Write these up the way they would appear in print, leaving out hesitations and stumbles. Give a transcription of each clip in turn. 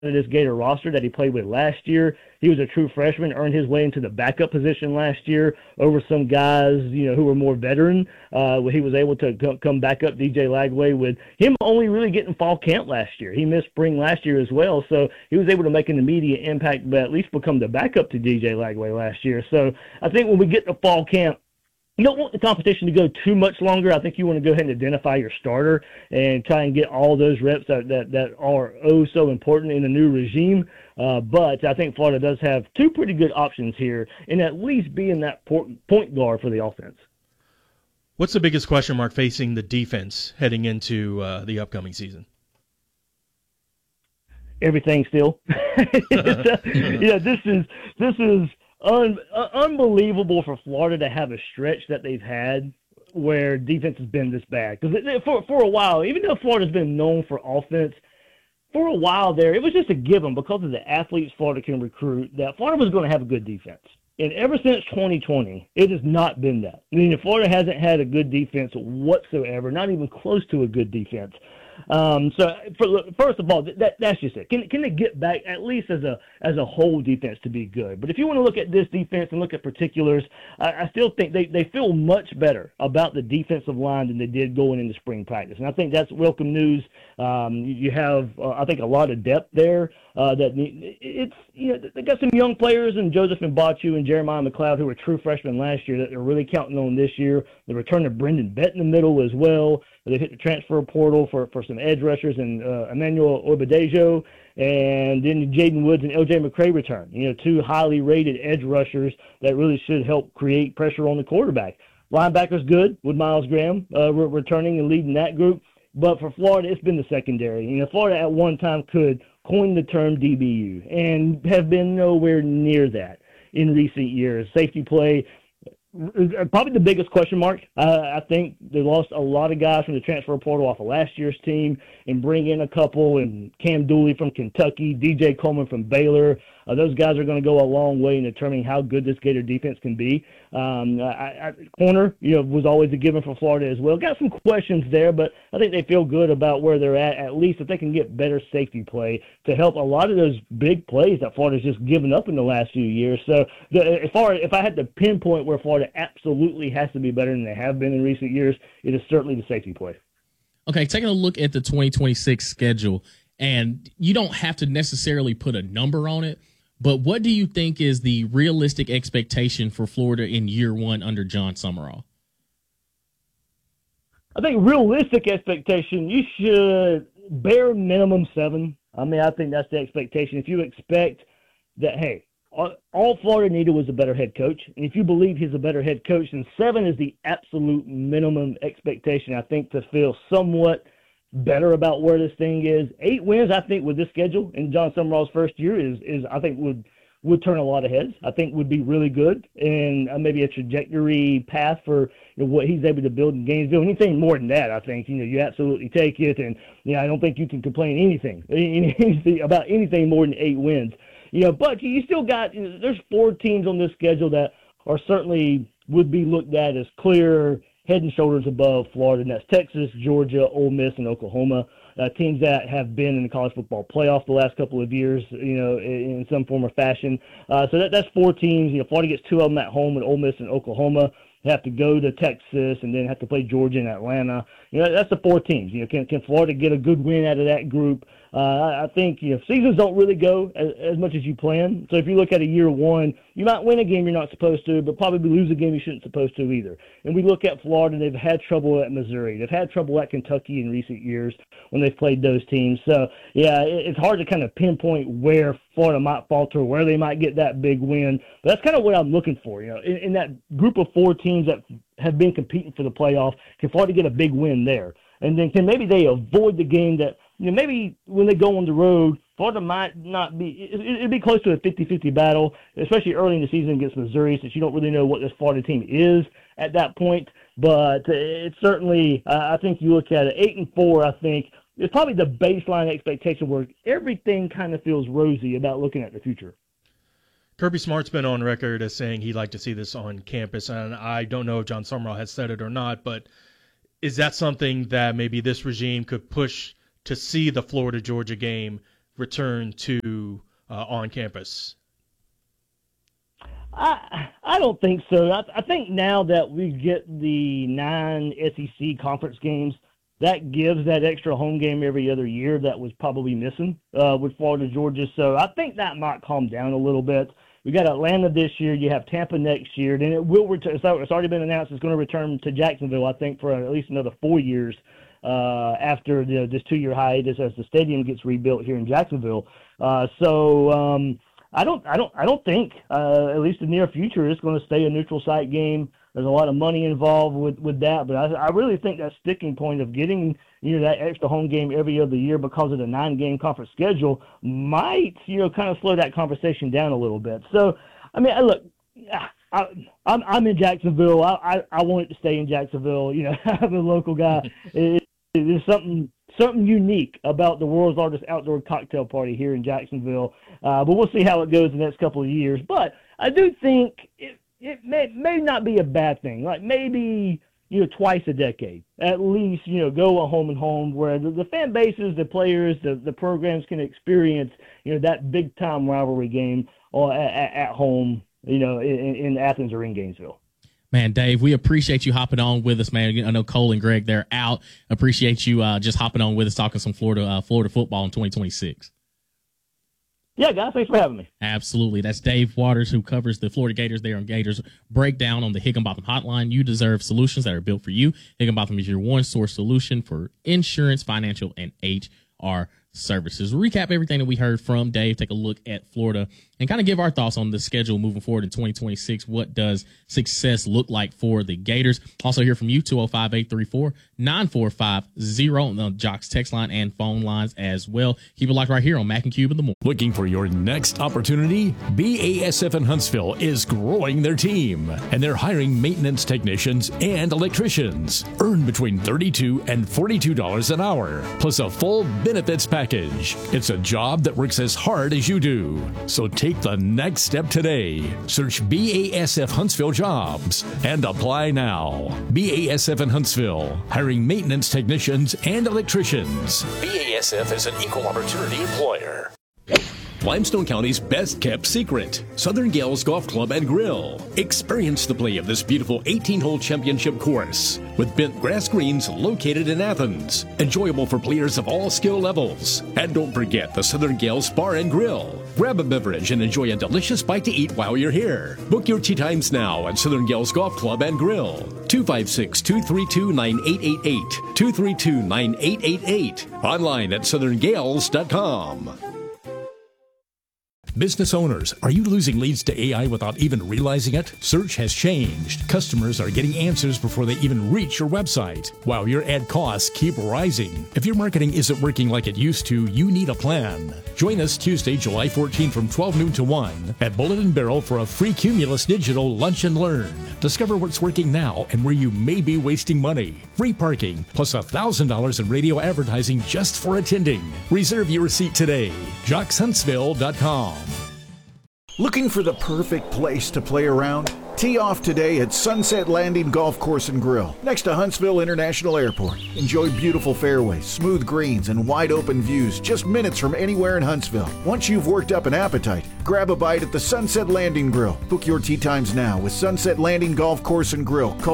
this Gator roster that he played with last year. He was a true freshman, earned his way into the backup position last year over some guys, who were more veteran. He was able to come back up DJ Lagway with him only really getting fall camp last year. He missed spring last year as well, so he was able to make an immediate impact, but at least become the backup to DJ Lagway last year. So I think when we get to fall camp, you don't want the competition to go too much longer. I think you want to go ahead and identify your starter and try and get all those reps that are so important in a new regime. But I think Florida does have two pretty good options here, and at least being that point guard for the offense. What's the biggest question mark facing the defense heading into the upcoming season? Everything still. This is unbelievable for Florida to have a stretch that they've had where defense has been this bad. Because for a while, even though Florida's been known for offense, for a while there, it was just a given because of the athletes Florida can recruit that Florida was going to have a good defense. And ever since 2020, it has not been that. I mean, Florida hasn't had a good defense whatsoever, not even close to a good defense. First of all, that's just it. Can they get back at least as a whole defense to be good? But if you want to look at this defense and look at particulars, I still think they feel much better about the defensive line than they did going into spring practice, and I think that's welcome news. You have, I think, a lot of depth there. They got some young players in Joseph Mbachu and Jeremiah McLeod who were true freshmen last year that they're really counting on this year. The return of Brendan Bett in the middle as well. They hit the transfer portal for some edge rushers and Emmanuel Obadejo, and then Jaden Woods and LJ McCray return. Two highly rated edge rushers that really should help create pressure on the quarterback. Linebackers good with Miles Graham returning and leading that group. But for Florida, it's been the secondary. Florida at one time could coin the term DBU and have been nowhere near that in recent years. Safety play, probably the biggest question mark. I think they lost a lot of guys from the transfer portal off of last year's team and bring in a couple, and Cam Dooley from Kentucky, DJ Coleman from Baylor. Those guys are going to go a long way in determining how good this Gator defense can be. Corner, was always a given for Florida as well. Got some questions there, but I think they feel good about where they're at least if they can get better safety play to help a lot of those big plays that Florida's just given up in the last few years. So if I had to pinpoint where Florida absolutely has to be better than they have been in recent years, it is certainly the safety play. Okay, taking a look at the 2026 schedule, and you don't have to necessarily put a number on it, but what do you think is the realistic expectation for Florida in year one under John Summerall? I think realistic expectation, you should bare minimum 7. I mean, I think that's the expectation. If you expect that, hey, all Florida needed was a better head coach, and if you believe he's a better head coach, then 7 is the absolute minimum expectation, I think, to feel somewhat better about where this thing is. 8 wins, I think, with this schedule in John Summerall's first year is I think would turn a lot of heads. I think would be really good and maybe a trajectory path for what he's able to build in Gainesville. Anything more than that, I think you absolutely take it, and I don't think you can complain anything about anything more than 8 wins. But you still got there's 4 teams on this schedule that are certainly would be looked at as clear head and shoulders above Florida, and that's Texas, Georgia, Ole Miss, and Oklahoma, teams that have been in the college football playoff the last couple of years, in some form or fashion. So that's 4 teams. Florida gets 2 of them at home with Ole Miss and Oklahoma. They have to go to Texas and then have to play Georgia and Atlanta. That's the 4 teams. Can Florida get a good win out of that group? I think seasons don't really go as much as you plan. So if you look at a year one, you might win a game you're not supposed to, but probably lose a game you shouldn't supposed to either. And we look at Florida, they've had trouble at Missouri. They've had trouble at Kentucky in recent years when they've played those teams. So, it's hard to kind of pinpoint where Florida might falter, where they might get that big win. But that's kind of what I'm looking for. In that group of 4 teams that have been competing for the playoff, can Florida get a big win there? And then can maybe they avoid the game that maybe when they go on the road, Florida might not be – it'd be close to a 50-50 battle, especially early in the season against Missouri, since you don't really know what this Florida team is at that point. But it's certainly I think you look at it, 8-4, I think, is probably the baseline expectation where everything kind of feels rosy about looking at the future. Kirby Smart's been on record as saying he'd like to see this on campus, and I don't know if John Summerall has said it or not, but is that something that maybe this regime could push to see the Florida-Georgia game return to on campus? I don't think so. I think now that we get the 9 SEC conference games, that gives that extra home game every other year that was probably missing with Florida, Georgia. So I think that might calm down a little bit. We got Atlanta this year. You have Tampa next year. Then it will return. So it's already been announced it's going to return to Jacksonville, I think, for at least another 4 years after this 2-year hiatus as the stadium gets rebuilt here in Jacksonville. I don't think, at least in the near future, it's going to stay a neutral site game. There's a lot of money involved with that, but I really think that sticking point of getting that extra home game every other year because of the 9-game conference schedule might kind of slow that conversation down a little bit. So, I mean, look, I'm in Jacksonville. I want it to stay in Jacksonville. I'm a local guy. There's something unique about the world's largest outdoor cocktail party here in Jacksonville. But we'll see how it goes the next couple of years. But I do think it may not be a bad thing. Like maybe, twice a decade, at least, go a home and home where the fan bases, the players, the programs can experience, that big time rivalry game at home, in Athens or in Gainesville. Man, Dave, we appreciate you hopping on with us, man. I know Cole and Greg, they're out. Appreciate you just hopping on with us, talking some Florida football in 2026. Yeah, guys, thanks for having me. Absolutely. That's Dave Waters, who covers the Florida Gators there on Gators Breakdown on the Higginbotham Hotline. You deserve solutions that are built for you. Higginbotham is your one-source solution for insurance, financial, and HR services. Recap everything that we heard from Dave, take a look at Florida, and kind of give our thoughts on the schedule moving forward in 2026. What does success look like for the Gators? Also hear from you, 205-834-9450 on the Jocks text line and phone lines as well. Keep it locked right here on Mac and Cube in the morning. Looking for your next opportunity? BASF in Huntsville is growing their team, and they're hiring maintenance technicians and electricians. Earn between $32 and $42 an hour, plus a full benefits package. It's a job that works as hard as you do. So take the next step today. Search BASF Huntsville Jobs and apply now. BASF in Huntsville, hiring maintenance technicians and electricians. BASF is an equal opportunity employer. Limestone County's best-kept secret, Southern Gales Golf Club and Grill. Experience the play of this beautiful 18-hole championship course with bent grass greens located in Athens. Enjoyable for players of all skill levels. And don't forget the Southern Gales Bar and Grill. Grab a beverage and enjoy a delicious bite to eat while you're here. Book your tee times now at Southern Gales Golf Club and Grill. 256-232-9888. 232-9888. Online at southerngales.com. Business owners, are you losing leads to AI without even realizing it? Search has changed. Customers are getting answers before they even reach your website, while your ad costs keep rising. If your marketing isn't working like it used to, you need a plan. Join us Tuesday, July 14 from 12 noon to 1 at Bullet and Barrel for a free Cumulus Digital Lunch and Learn. Discover what's working now and where you may be wasting money. Free parking, plus $1,000 in radio advertising just for attending. Reserve your seat today. JocksHuntsville.com. Looking for the perfect place to play around? Tee off today at Sunset Landing Golf Course and Grill, next to Huntsville International Airport. Enjoy beautiful fairways, smooth greens, and wide open views just minutes from anywhere in Huntsville. Once you've worked up an appetite, grab a bite at the Sunset Landing Grill. Book your tee times now with Sunset Landing Golf Course and Grill. Call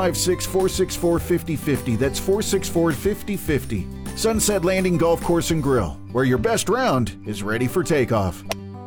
256-464-5050. That's 464-5050. Sunset Landing Golf Course and Grill, where your best round is ready for takeoff.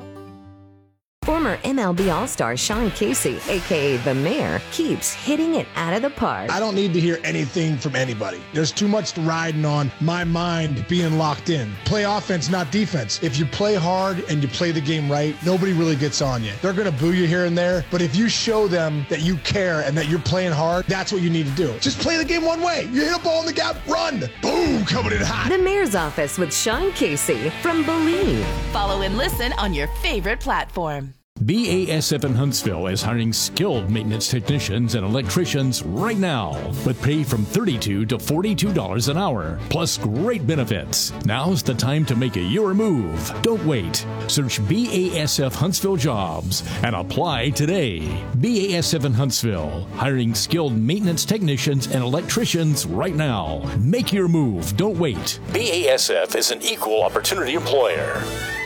Former MLB All-Star Sean Casey, a.k.a. The Mayor, keeps hitting it out of the park. I don't need to hear anything from anybody. There's too much riding on my mind being locked in. Play offense, not defense. If you play hard and you play the game right, nobody really gets on you. They're going to boo you here and there, but if you show them that you care and that you're playing hard, that's what you need to do. Just play the game one way. You hit a ball in the gap, run. Boom, coming in hot. The Mayor's Office with Sean Casey from Believe. Follow and listen on your favorite platform. BASF in Huntsville is hiring skilled maintenance technicians and electricians right now with pay from $32 to $42 an hour, plus great benefits. Now's the time to make your move. Don't wait. Search BASF Huntsville Jobs and apply today. BASF in Huntsville, hiring skilled maintenance technicians and electricians right now. Make your move. Don't wait. BASF is an equal opportunity employer.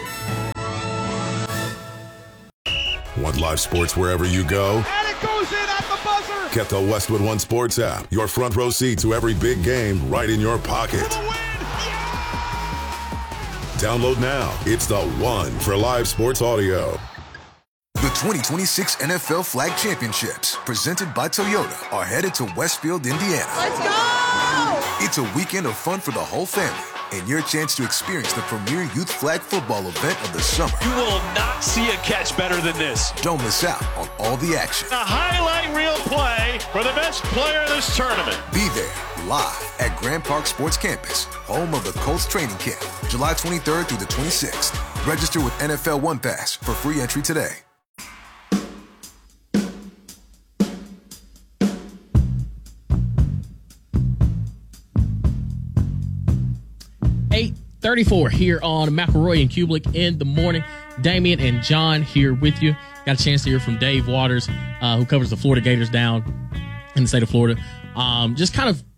Want live sports wherever you go? And it goes in at the buzzer! Get the Westwood One Sports app. Your front row seat to every big game right in your pocket. For the win! Yeah! Download now. It's the one for live sports audio. The 2026 NFL Flag Championships, presented by Toyota, are headed to Westfield, Indiana. Let's go! It's a weekend of fun for the whole family, and your chance to experience the premier youth flag football event of the summer. You will not see a catch better than this. Don't miss out on all the action. A highlight reel play for the best player of this tournament. Be there live at Grand Park Sports Campus, home of the Colts training camp, July 23rd through the 26th. Register with NFL One Pass for free entry today. 8:34 here on McElroy and Kublik in the morning. Damian and John here with you. Got a chance to hear from Dave Waters, who covers the Florida Gators down in the state of Florida. Just kind of,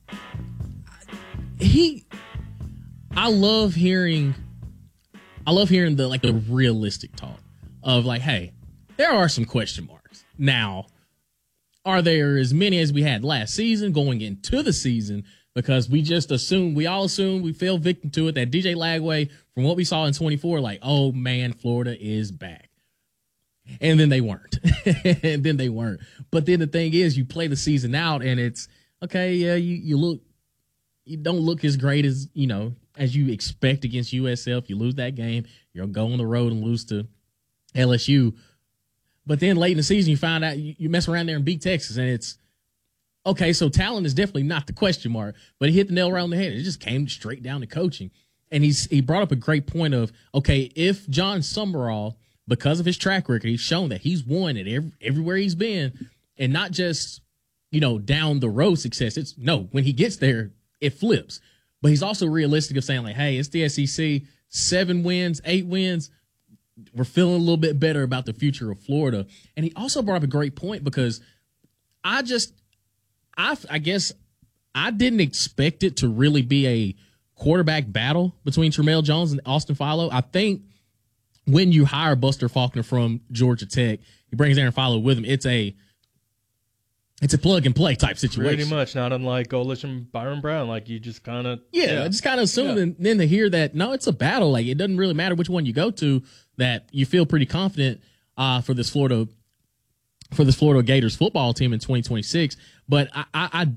I love hearing the realistic talk of like, hey, there are some question marks. Now, are there as many as we had last season going into the season? Because we all assumed, we fell victim to it, that DJ Lagway, from what we saw in 24, like, oh man, Florida is back. And then they weren't. But then the thing is, you play the season out and it's, okay, yeah, you don't look as great as, as you expect against USF. You lose that game, you're going to go on the road and lose to LSU. But then late in the season, you find out you mess around there and beat Texas, and it's, okay, so talent is definitely not the question mark, but he hit the nail right on the head. It just came straight down to coaching. And he brought up a great point of, okay, if John Summerall, because of his track record, he's shown that he's won at everywhere he's been, and not just, down the road success. It's when he gets there, it flips. But he's also realistic of saying like, hey, it's the SEC, 7 wins, 8 wins. We're feeling a little bit better about the future of Florida. And he also brought up a great point because I guess I didn't expect it to really be a quarterback battle between Tramel Jones and Austin Philo. I think when you hire Buster Faulkner from Georgia Tech, he brings Aaron Philo with him. It's a plug and play type situation. Pretty much, not unlike Golich and Byron Brown. Like you just kind of just kind of assume, and then to hear that no, it's a battle. Like it doesn't really matter which one you go to. That you feel pretty confident for this Florida Gators football team in 2026. But I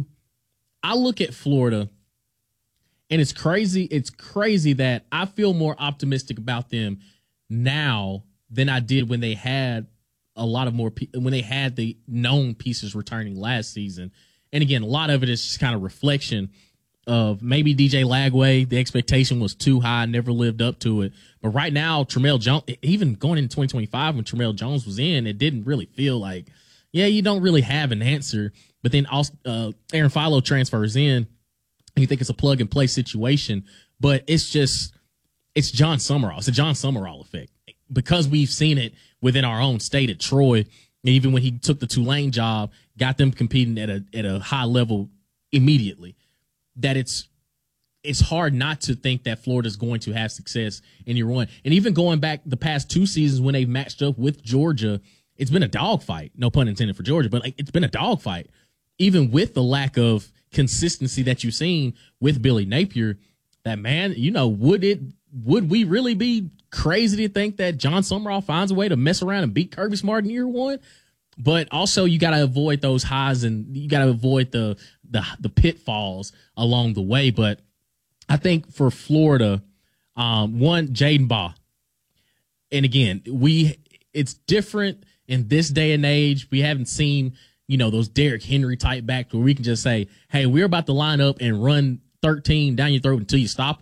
look at Florida, and it's crazy. It's crazy that I feel more optimistic about them now than I did when they had when they had the known pieces returning last season. And again, a lot of it is just kind of reflection of maybe DJ Lagway. The expectation was too high, never lived up to it. But right now, Tramel Jones, even going into 2025 when Tramel Jones was in, it didn't really feel like, you don't really have an answer. But then Aaron Philo transfers in, and you think it's a plug and play situation. But it's John Summerall. It's a John Summerall effect because we've seen it within our own state at Troy. Even when he took the Tulane job, got them competing at a high level immediately. That it's hard not to think that Florida's going to have success in year one. And even going back the past 2 seasons when they've matched up with Georgia, it's been a dogfight. No pun intended for Georgia, but it's been a dogfight. Even with the lack of consistency that you've seen with Billy Napier, that man, would we really be crazy to think that John Summerall finds a way to mess around and beat Kirby Smart in year one? But also you got to avoid those highs and you got to avoid the pitfalls along the way. But I think for Florida, one, Jaden Baugh. And again, it's different in this day and age. We haven't seen, those Derrick Henry type backs where we can just say, hey, we're about to line up and run 13 down your throat until you stop them.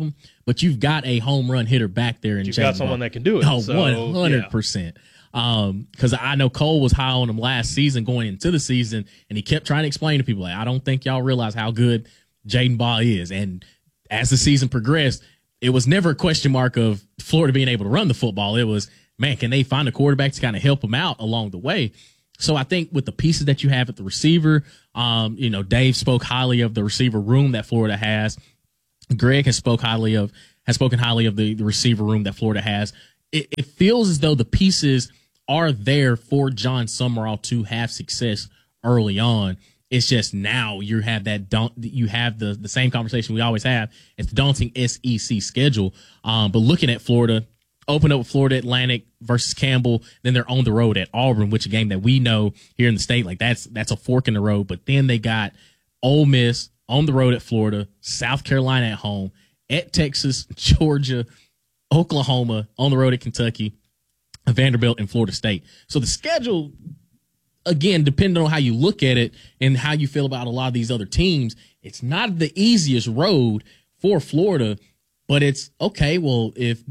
but you've got a home run hitter back there. You've got someone that can do it. Oh, 100%. Because I know Cole was high on him last season going into the season, and he kept trying to explain to people, like, I don't think y'all realize how good Jaden Ball is. And as the season progressed, it was never a question mark of Florida being able to run the football. It was, man, can they find a quarterback to kind of help them out along the way? So I think with the pieces that you have at the receiver, Dave spoke highly of the receiver room that Florida has. Greg has spoken highly of the receiver room that Florida has. It feels as though the pieces are there for John Summerall to have success early on. It's just now you have the same conversation we always have. It's the daunting SEC schedule. But looking at Florida, open up with Florida Atlantic versus Campbell, then they're on the road at Auburn, which is a game that we know here in the state, like that's a fork in the road. But then they got Ole Miss on the road at Florida, South Carolina at home, at Texas, Georgia, Oklahoma, on the road at Kentucky, Vanderbilt, and Florida State. So the schedule, again, depending on how you look at it and how you feel about a lot of these other teams, it's not the easiest road for Florida, but it's okay. Well, if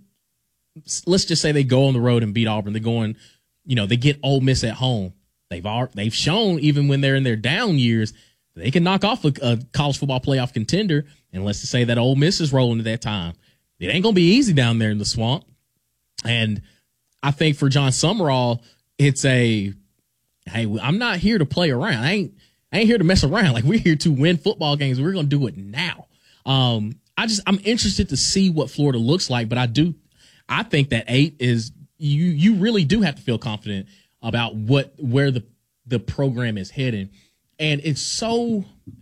let's just say they go on the road and beat Auburn, they get Ole Miss at home. They've shown even when they're in their down years, they can knock off a college football playoff contender. And let's just say that Ole Miss is rolling at that time. It ain't going to be easy down there in the swamp. And I think for John Summerall, it's hey, I'm not here to play around. I ain't here to mess around. Like, we're here to win football games. We're going to do it now. I'm interested to see what Florida looks like, but I think that 8 is, you really do have to feel confident about where the program is heading. And it's so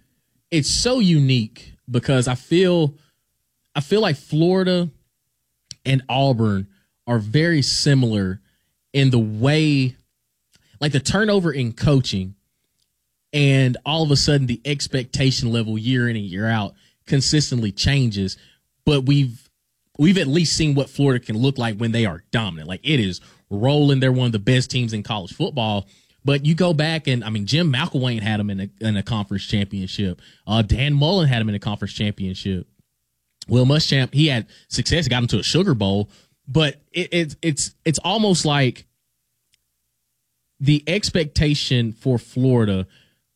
unique because I feel like Florida and Auburn are very similar in the way, like the turnover in coaching, and all of a sudden the expectation level year in and year out consistently changes. But we've at least seen what Florida can look like when they are dominant. Like, it is rolling. They're one of the best teams in college football. But you go back and, Jim McElwain had them in a conference championship. Dan Mullen had him in a conference championship. Will Muschamp, he had success, got him to a Sugar Bowl. But it's almost like the expectation for Florida,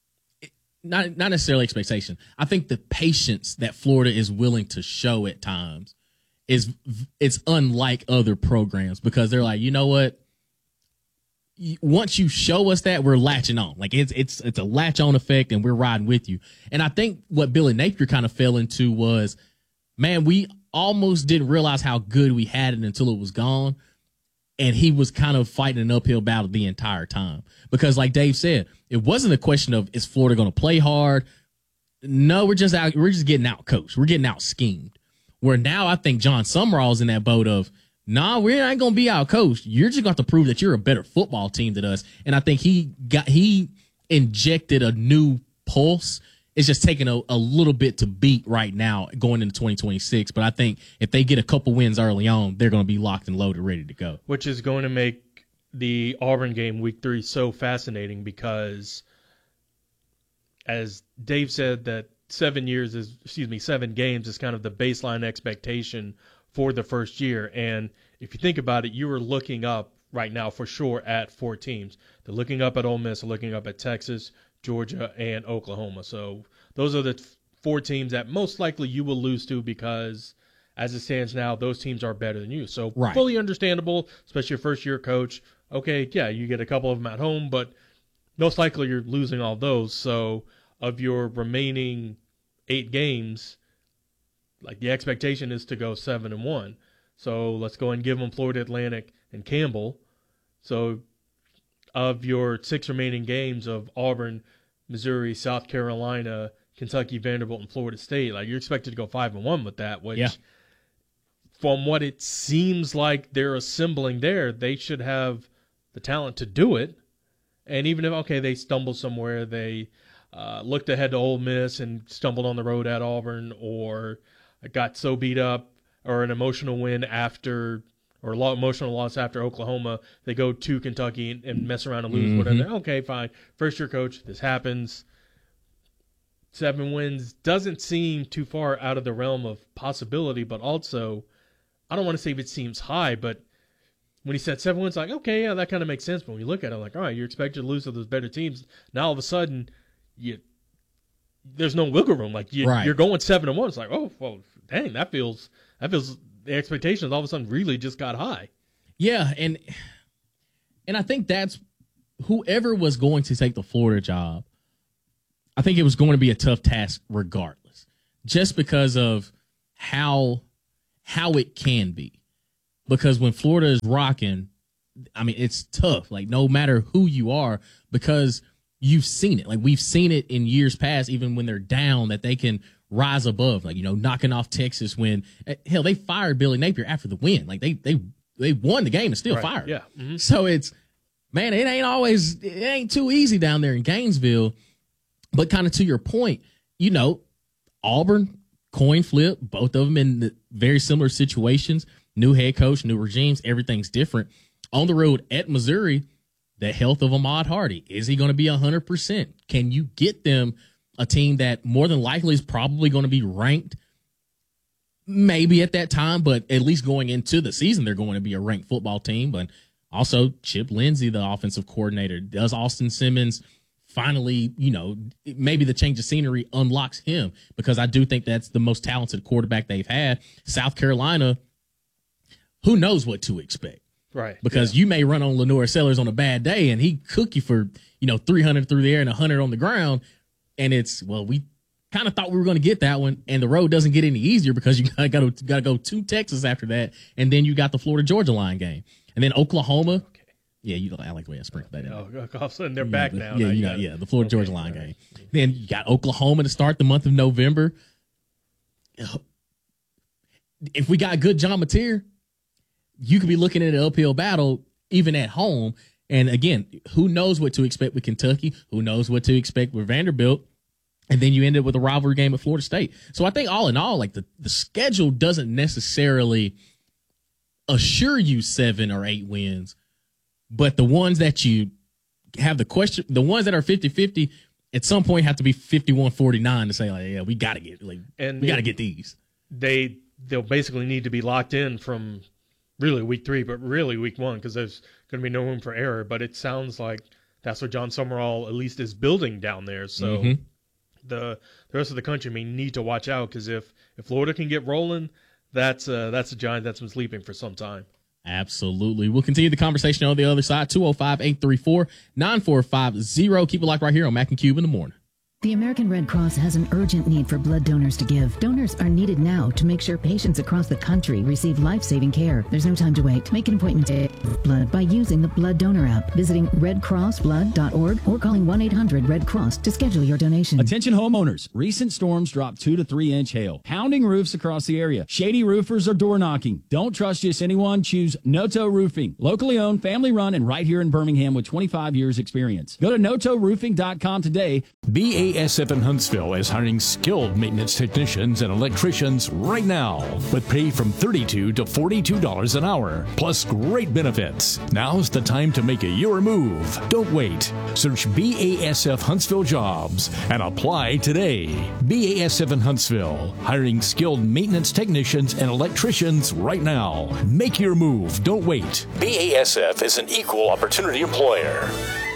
not necessarily expectation. I think the patience that Florida is willing to show at times it's unlike other programs, because they're like, you know what? Once you show us that, we're latching on. Like, it's a latch on effect, and we're riding with you. And I think what Billy Napier kind of fell into was, man, we almost didn't realize how good we had it until it was gone. And he was kind of fighting an uphill battle the entire time. Because like Dave said, it wasn't a question of, is Florida going to play hard? No, we're just getting out coached. We're getting out schemed. Where now I think John Summerall's in that boat of, nah, we ain't going to be out coached. You're just going to have to prove that you're a better football team than us. And I think he injected a new pulse. It's just taking a little bit to beat right now going into 2026. But I think if they get a couple wins early on, they're going to be locked and loaded, ready to go. Which is going to make the Auburn game week 3 so fascinating, because as Dave said, that 7 games is kind of the baseline expectation for the first year. And if you think about it, you are looking up right now for sure at 4 teams. They're looking up at Ole Miss, they're looking up at Texas, Georgia, and Oklahoma. So those are the 4 teams that most likely you will lose to, because as it stands now, those teams are better than you. So right. Fully understandable, especially your first-year coach. Okay, yeah, you get a couple of them at home, but most likely you're losing all those. So of your remaining 8 games, like, the expectation is to go 7-1. So let's go and give them Florida Atlantic and Campbell. So of your 6 remaining games of Auburn, Missouri, South Carolina, Kentucky, Vanderbilt, and Florida State, like, you're expected to go 5-1 with that, which from what it seems like they're assembling there, they should have the talent to do it. And even if, okay, they stumble somewhere, they looked ahead to Ole Miss and stumbled on the road at Auburn, or got so beat up, or an emotional win after, or emotional loss after Oklahoma, they go to Kentucky and mess around and lose, whatever. Okay, fine. First-year coach, this happens. 7 wins doesn't seem too far out of the realm of possibility, but also, I don't want to say if it seems high, but when he said 7 wins, like, okay, yeah, that kind of makes sense. But when you look at it, like, all right, you're expected to lose to those better teams. Now all of a sudden, there's no wiggle room. Like you're going 7-1. It's like, oh, well, dang, that feels the expectations all of a sudden really just got high. Yeah, and I think that's whoever was going to take the Florida job. I think it was going to be a tough task regardless, just because of how it can be. Because when Florida is rocking, I mean, it's tough. Like, no matter who you are, because you've seen it. Like, we've seen it in years past, even when they're down, that they can rise above. Like, knocking off Texas when, hell, they fired Billy Napier after the win. Like, they won the game and still fired. Yeah. Mm-hmm. So it ain't too easy down there in Gainesville. But kind of to your point, Auburn, coin flip, both of them in very similar situations. New head coach, new regimes, everything's different. On the road at Missouri, the health of Ahmad Hardy. Is he going to be 100%? Can you get them a team that more than likely is probably going to be ranked maybe at that time, but at least going into the season, they're going to be a ranked football team. But also Chip Lindsey, the offensive coordinator. Does Austin Simmons finally, maybe the change of scenery unlocks him? Because I do think that's the most talented quarterback they've had. South Carolina, who knows what to expect? Right. Because you may run on Lenore Sellers on a bad day and he cook you for, 300 through the air and 100 on the ground. And we kind of thought we were going to get that one. And the road doesn't get any easier because you got to go to Texas after that. And then you got the Florida-Georgia line game. And then Oklahoma. Okay. Yeah, I like the way I sprinkled that in. Oh, all of a sudden they're back now. The Florida-Georgia line game. Then you got Oklahoma to start the month of November. If we got good John Mateer, you could be looking at an uphill battle even at home. And again, who knows what to expect with Kentucky? Who knows what to expect with Vanderbilt? And then you end up with a rivalry game at Florida State. So I think all in all, like the schedule doesn't necessarily assure you 7 or 8 wins, but the ones that you have the ones that are 50-50 at some point have to be 51-49 to say, like, yeah, we got to get these. They'll basically need to be locked in from really week 3, but really week 1, because there's going to be no room for error. But it sounds like that's what John Summerall at least is building down there. So the rest of the country may need to watch out, because if Florida can get rolling, that's a giant that's been sleeping for some time. Absolutely. We'll continue the conversation on the other side. 205-834-9450. Keep it locked right here on Mac and Cube in the morning. The American Red Cross has an urgent need for blood donors to give. Donors are needed now to make sure patients across the country receive life-saving care. There's no time to wait. Make an appointment to give blood by using the Blood Donor app, visiting redcrossblood.org, or calling 1-800-RED-CROSS to schedule your donation. Attention homeowners. Recent storms dropped 2 to 3 inch hail, pounding roofs across the area. Shady roofers are door knocking. Don't trust just anyone. Choose Noto Roofing. Locally owned, family run, and right here in Birmingham with 25 years experience. Go to notoroofing.com today. BASF in Huntsville is hiring skilled maintenance technicians and electricians right now with pay from $32 to $42 an hour, plus great benefits. Now's the time to make your move. Don't wait. Search BASF Huntsville Jobs and apply today. BASF in Huntsville, hiring skilled maintenance technicians and electricians right now. Make your move. Don't wait. BASF is an equal opportunity employer.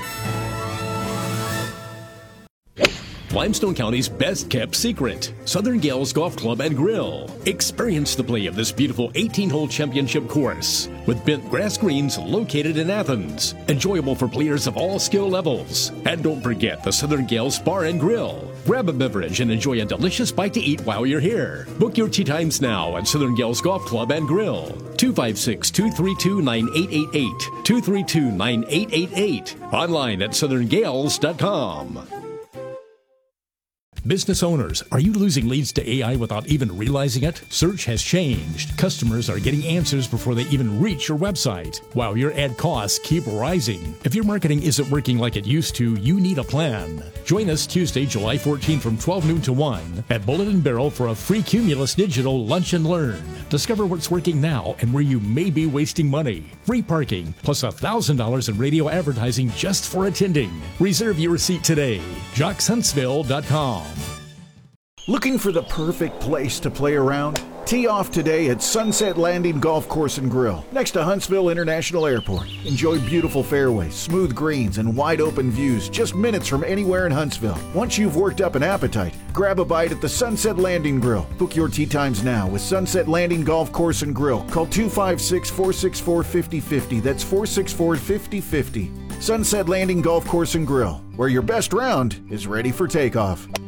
Limestone County's best-kept secret, Southern Gales Golf Club and Grill. Experience the play of this beautiful 18-hole championship course with bent grass greens located in Athens. Enjoyable for players of all skill levels. And don't forget the Southern Gales Bar and Grill. Grab a beverage and enjoy a delicious bite to eat while you're here. Book your tee times now at Southern Gales Golf Club and Grill. 256-232-9888. 232-9888. Online at southerngales.com. Business owners, are you losing leads to AI without even realizing it? Search has changed. Customers are getting answers before they even reach your website, while your ad costs keep rising. If your marketing isn't working like it used to, you need a plan. Join us Tuesday, July 14 from 12 noon to 1 at Bullet and Barrel for a free Cumulus Digital Lunch and Learn. Discover what's working now and where you may be wasting money. Free parking, plus $1,000 in radio advertising just for attending. Reserve your seat today. JocksHuntsville.com. Looking for the perfect place to play around? Tee off today at Sunset Landing Golf Course and Grill, next to Huntsville International Airport. Enjoy beautiful fairways, smooth greens, and wide open views just minutes from anywhere in Huntsville. Once you've worked up an appetite, grab a bite at the Sunset Landing Grill. Book your tee times now with Sunset Landing Golf Course and Grill. Call 256-464-5050. That's 464-5050. Sunset Landing Golf Course and Grill, where your best round is ready for takeoff.